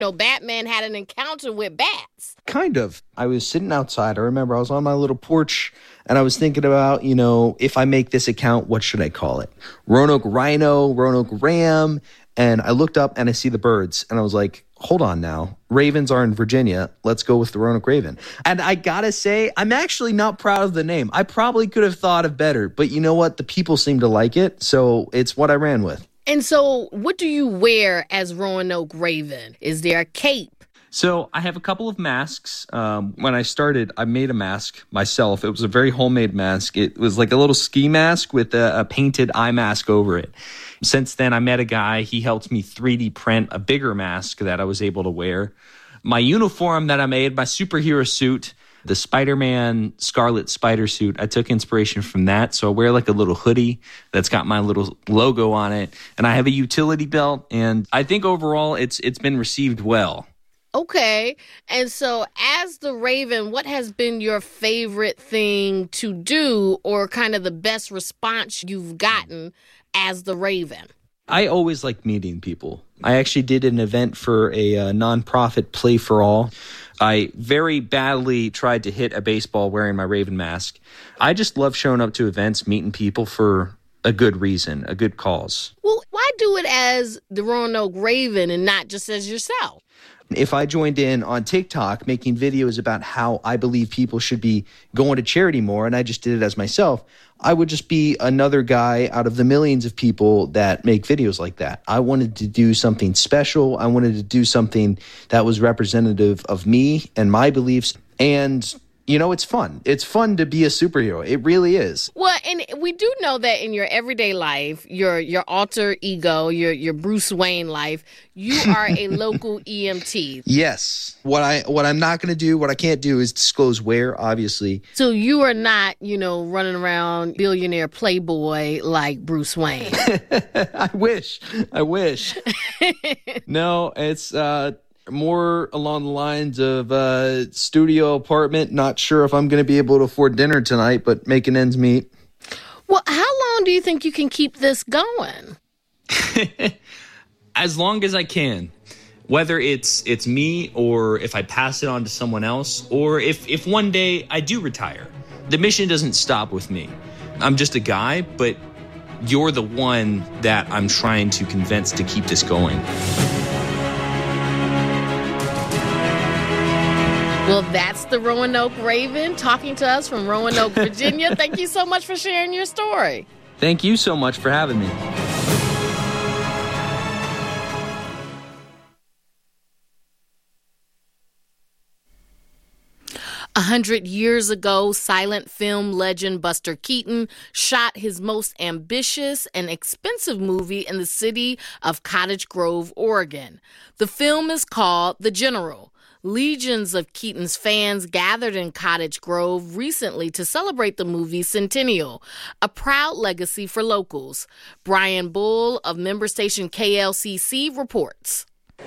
No, Batman had an encounter with bats. Kind of. I was sitting outside. I remember I was on my little porch and I was thinking about, if I make this account, what should I call it? Roanoke Rhino, Roanoke Ram. And I looked up and I see the birds and I was like, hold on now. Ravens are in Virginia. Let's go with the Roanoke Raven. And I gotta say, I'm actually not proud of the name. I probably could have thought of better, but you know what? The people seem to like it. So it's what I ran with. And so what do you wear as Roanoke Raven? Is there a cape? So I have a couple of masks. When I started, I made a mask myself. It was a very homemade mask. It was like a little ski mask with a painted eye mask over it. Since then, I met a guy. He helped me 3D print a bigger mask that I was able to wear. My uniform that I made, my superhero suit, the Spider-Man Scarlet Spider suit, I took inspiration from that. So I wear like a little hoodie that's got my little logo on it. And I have a utility belt. And I think overall it's been received well. Okay. And so as the Raven, what has been your favorite thing to do or kind of the best response you've gotten as the Raven? I always like meeting people. I actually did an event for a nonprofit Play for All. I very badly tried to hit a baseball wearing my Raven mask. I just love showing up to events, meeting people for a good reason, a good cause. Well, why do it as the Roanoke Raven and not just as yourself? If I joined in on TikTok making videos about how I believe people should be going to charity more, and I just did it as myself, I would just be another guy out of the millions of people that make videos like that. I wanted to do something special. I wanted to do something that was representative of me and my beliefs. And it's fun. It's fun to be a superhero. It really is. Well, and we do know that in your everyday life, your alter ego, your Bruce Wayne life, you are a local EMT. Yes. What I'm not going to do, what I can't do is disclose where, obviously. So you are not, running around billionaire playboy like Bruce Wayne. I wish. No, it's more along the lines of studio apartment. Not sure if I'm going to be able to afford dinner tonight, but making ends meet. Well, how long do you think you can keep this going? As long as I can. Whether it's me or if I pass it on to someone else or if one day I do retire. The mission doesn't stop with me. I'm just a guy, but you're the one that I'm trying to convince to keep this going. Well, that's the Roanoke Raven talking to us from Roanoke, Virginia. Thank you so much for sharing your story. Thank you so much for having me. A 100 years ago, silent film legend Buster Keaton shot his most ambitious and expensive movie in the city of Cottage Grove, Oregon. The film is called The General. Legions of Keaton's fans gathered in Cottage Grove recently to celebrate the movie's centennial, a proud legacy for locals. Brian Bull of member station KLCC reports.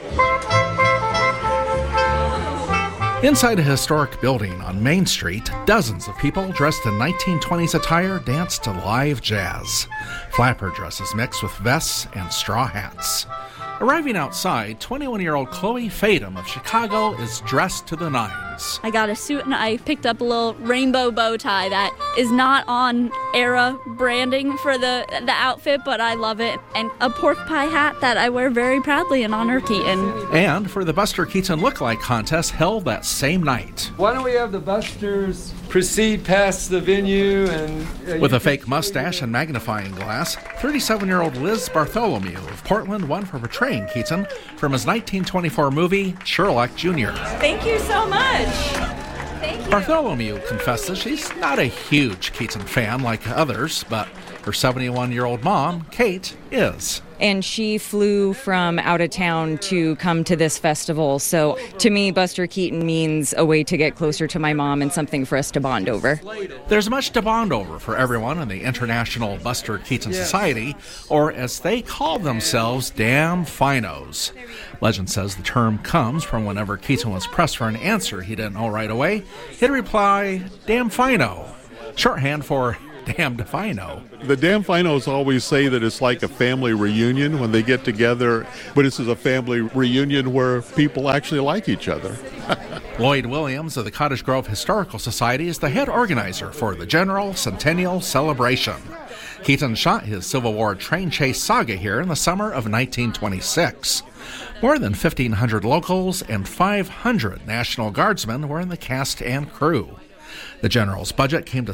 Inside a historic building on Main Street, dozens of people dressed in 1920s attire dance to live jazz. Flapper dresses mixed with vests and straw hats. Arriving outside, 21-year-old Chloe Fadum of Chicago is dressed to the nines. I got a suit and I picked up a little rainbow bow tie that is not on era branding for the outfit, but I love it. And a pork pie hat that I wear very proudly in honor of Keaton. And for the Buster Keaton Lookalike Contest held that same night. Why don't we have the Busters proceed past the venue and... With a fake mustache and magnifying glass, 37-year-old Liz Bartholomew of Portland won for portraying Keaton from his 1924 movie, Sherlock Jr. Thank you so much. Thank you. Bartholomew confesses she's not a huge Keaton fan like others, but her 71-year-old mom, Kate, is. And she flew from out of town to come to this festival. So to me, Buster Keaton means a way to get closer to my mom and something for us to bond over. There's much to bond over for everyone in the International Buster Keaton Society, or as they call themselves, Damn Finos. Legend says the term comes from whenever Keaton was pressed for an answer he didn't know right away, he'd reply, Damn Fino, shorthand for Dan DeFino. The Damfinos always say that it's like a family reunion when they get together, but this is a family reunion where people actually like each other. Lloyd Williams of the Cottage Grove Historical Society is the head organizer for the General Centennial Celebration. Keaton shot his Civil War train chase saga here in the summer of 1926. More than 1,500 locals and 500 National Guardsmen were in the cast and crew. The General's budget came to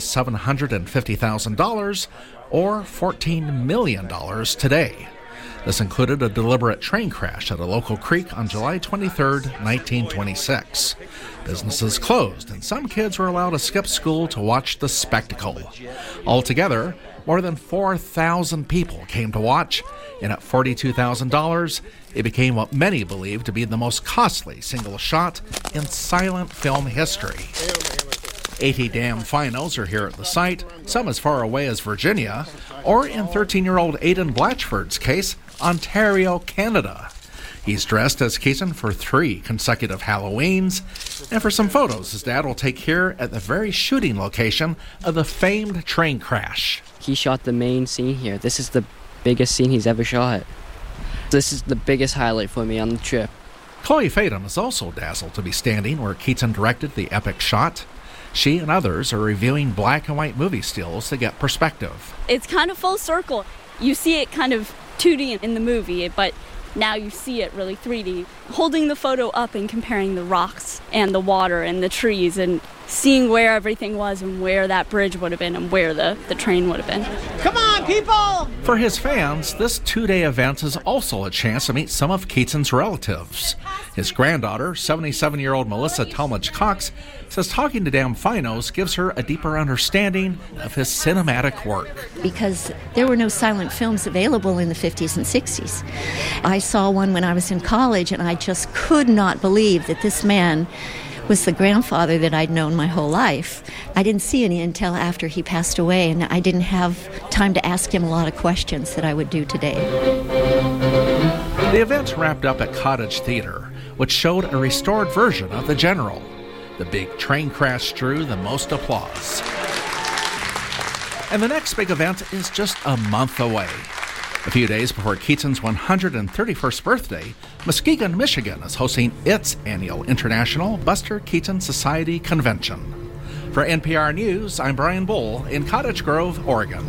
$750,000, or $14 million today. This included a deliberate train crash at a local creek on July 23, 1926. Businesses closed, and some kids were allowed to skip school to watch the spectacle. Altogether, more than 4,000 people came to watch, and at $42,000, it became what many believe to be the most costly single shot in silent film history. 80 Damfinos are here at the site, some as far away as Virginia, or in 13-year-old Aidan Blatchford's case, Ontario, Canada. He's dressed as Keaton for 3 consecutive Halloweens, and for some photos his dad will take here at the very shooting location of the famed train crash. He shot the main scene here. This is the biggest scene he's ever shot. This is the biggest highlight for me on the trip. Chloe Fadum is also dazzled to be standing where Keaton directed the epic shot. She and others are reviewing black and white movie stills to get perspective. It's kind of full circle. You see it kind of 2D in the movie, but now you see it really 3D. Holding the photo up and comparing the rocks and the water and the trees and seeing where everything was and where that bridge would have been and where the train would have been. Come on, people! For his fans, this 2-day event is also a chance to meet some of Keaton's relatives. His granddaughter, 77-year-old Melissa Talmadge Cox, says talking to Damfinos gives her a deeper understanding of his cinematic work. Because there were no silent films available in the 50s and 60s. I saw one when I was in college, and I just could not believe that this man was the grandfather that I'd known my whole life. I didn't see any until after he passed away, and I didn't have time to ask him a lot of questions that I would do today. The event wrapped up at Cottage Theater, which showed a restored version of The General. The big train crash drew the most applause. And the next big event is just a month away. A few days before Keaton's 131st birthday, Muskegon, Michigan is hosting its annual International Buster Keaton Society Convention. For NPR News, I'm Brian Bull in Cottage Grove, Oregon.